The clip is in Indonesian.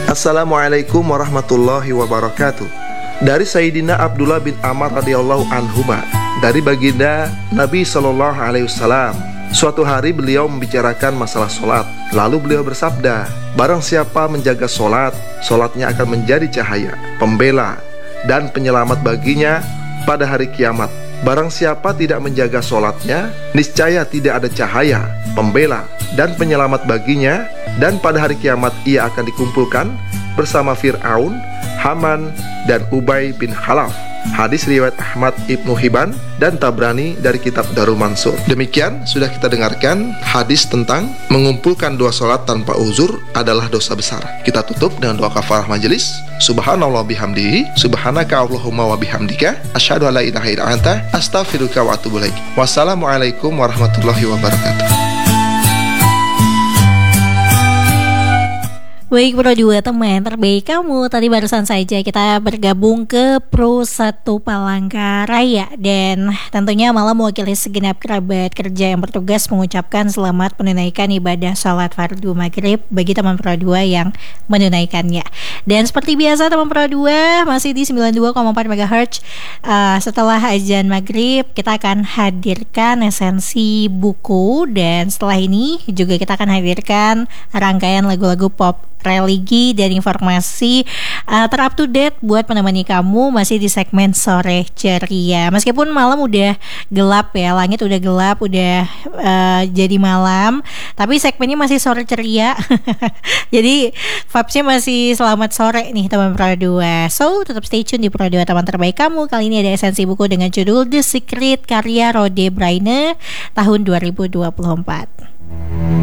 Assalamualaikum warahmatullahi wabarakatuh. Dari Sayyidina Abdullah bin Amr radhiyallahu anhuma, dari baginda Nabi sallallahu alaihi wasallam, suatu hari beliau membicarakan masalah solat. Lalu beliau bersabda, barang siapa menjaga solat, solatnya akan menjadi cahaya, pembela, dan penyelamat baginya pada hari kiamat. Barang siapa tidak menjaga solatnya, niscaya tidak ada cahaya, pembela, dan penyelamat baginya, dan pada hari kiamat ia akan dikumpulkan bersama Fir'aun, Haman, dan Ubay bin Khalaf. Hadis riwayat Ahmad Ibnu Hibban dan Tabrani dari kitab Darul Mansur. Demikian sudah kita dengarkan hadis tentang mengumpulkan dua sholat tanpa uzur adalah dosa besar. Kita tutup dengan doa kafarah majelis. Subhanallah bihamdihi, subhanaka Allahumma wa bihamdika, asyhadu an la ilaha illa anta, astaghfiruka wa atubu ilaik. Wassalamualaikum warahmatullahi wabarakatuh. Baik Pro 2 teman terbaik kamu, tadi barusan saja kita bergabung ke Pro 1 Palangkaraya. Dan tentunya malam mewakili segenap kerabat kerja yang bertugas mengucapkan selamat menunaikan ibadah sholat fardu maghrib bagi teman Pro 2 yang menunaikannya. Dan seperti biasa teman Pro 2 masih di 92,4 MHz. Setelah azan maghrib kita akan hadirkan esensi buku, dan setelah ini juga kita akan hadirkan rangkaian lagu-lagu pop religi dan informasi ter-up to date buat menemani kamu masih di segmen Sore Ceria. Meskipun malam udah gelap ya, langit udah gelap, udah jadi malam, tapi segmennya masih Sore Ceria. Jadi vibes-nya masih selamat sore nih teman Pro 2. So tetap stay tune di Pro 2 teman terbaik kamu. Kali ini ada esensi buku dengan judul The Secret karya Rode Braine tahun 2024.